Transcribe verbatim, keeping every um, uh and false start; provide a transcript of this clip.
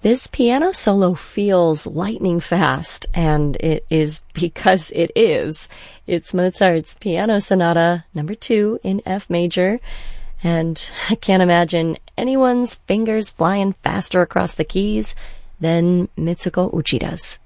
This piano solo feels lightning fast, and it is because it is. It's Mozart's Piano Sonata number two in F major, and I can't imagine anyone's fingers flying faster across the keys than Mitsuko Uchida's.